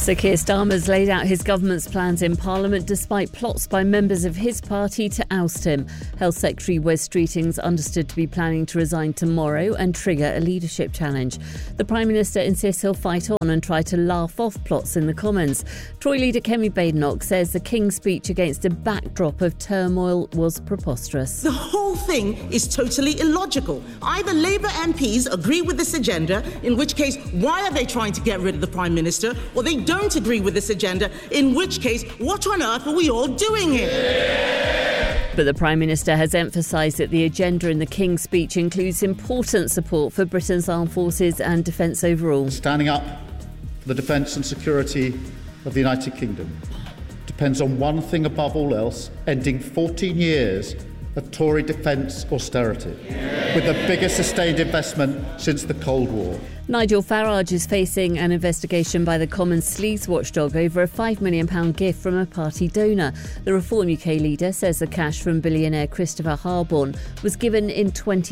Sir Keir Starmer's laid out his government's plans in Parliament despite plots by members of his party to oust him. Health Secretary Wes Streeting's understood to be planning to resign tomorrow and trigger a leadership challenge. The Prime Minister insists he'll fight on and try to laugh off plots in the Commons. Tory leader Kemi Badenoch says the King's speech against a backdrop of turmoil was preposterous. The whole thing is totally illogical. Either Labour MPs agree with this agenda, in which case, why are they trying to get rid of the Prime Minister? Or they don't agree with this agenda, in which case, what on earth are we all doing here? But the Prime Minister has emphasised that the agenda in the King's speech includes important support for Britain's armed forces and defence overall. Standing up for the defence and security of the United Kingdom depends on one thing above all else: ending 14 years of Tory defence austerity, with the biggest sustained investment since the Cold War. Nigel Farage is facing an investigation by the Commons sleaze watchdog over a £5 million gift from a party donor. The Reform UK leader says the cash from billionaire Christopher Harborne was given in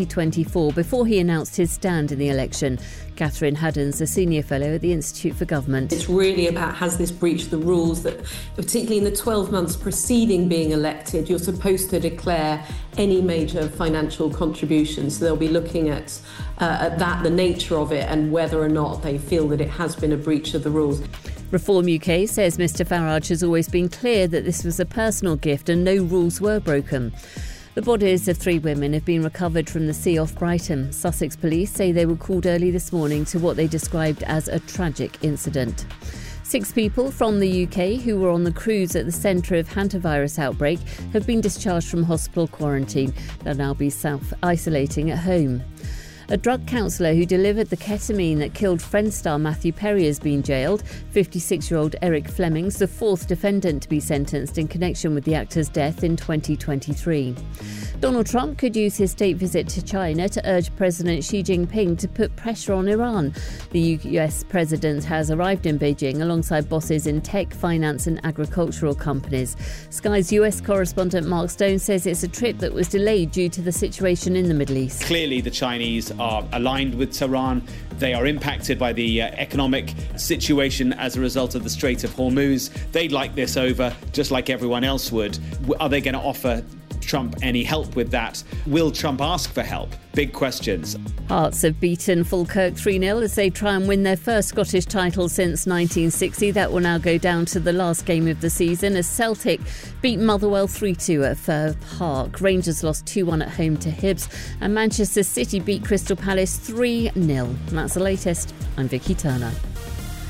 2024 before he announced his stand in the election. Catherine Haddon's a senior fellow at the Institute for Government. It's really about, has this breached the rules that, particularly in the 12 months preceding being elected, you're supposed to declare any major financial contributions. So they'll be looking at that, the nature of it, and whether or not they feel that it has been a breach of the rules. Reform UK says Mr Farage has always been clear that this was a personal gift and no rules were broken. The bodies of 3 women have been recovered from the sea off Brighton. Sussex police say they were called early this morning to what they described as a tragic incident. 6 people from the UK who were on the cruise at the centre of hantavirus outbreak have been discharged from hospital quarantine. They'll now be self-isolating at home. A drug counsellor who delivered the ketamine that killed Friends star Matthew Perry has been jailed. 56-year-old Eric Fleming's the 4th defendant to be sentenced in connection with the actor's death in 2023. Donald Trump could use his state visit to China to urge President Xi Jinping to put pressure on Iran. The US president has arrived in Beijing alongside bosses in tech, finance and agricultural companies. Sky's US correspondent Mark Stone says it's a trip that was delayed due to the situation in the Middle East. Clearly, the Chinese are aligned with Tehran. They are impacted by the economic situation as a result of the Strait of Hormuz. They'd like this over, just like everyone else would. Are they going to offer Trump any help with that? Will Trump ask for help? Big questions. Hearts have beaten Falkirk 3-0 as they try and win their first Scottish title since 1960. That will now go down to the last game of the season as Celtic beat Motherwell 3-2 at Fir Park. Rangers lost 2-1 at home to Hibs and Manchester City beat Crystal Palace 3-0. And that's the latest. I'm Vicky Turner.